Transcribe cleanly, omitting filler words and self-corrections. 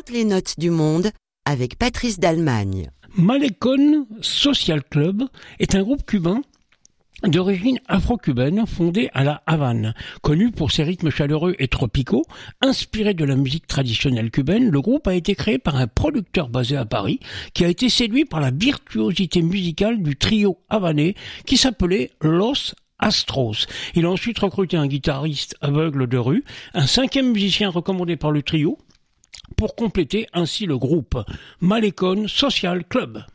Toutes les notes du monde avec Patrice d'Allemagne. Malecón Social Club est un groupe cubain d'origine afro-cubaine fondé à La Havane. Connu pour ses rythmes chaleureux et tropicaux, inspiré de la musique traditionnelle cubaine, le groupe a été créé par un producteur basé à Paris qui a été séduit par la virtuosité musicale du trio havanais qui s'appelait Los Astros. Il a ensuite recruté un guitariste aveugle de rue, un cinquième musicien recommandé par le trio, pour compléter ainsi le groupe Malecón Social Club.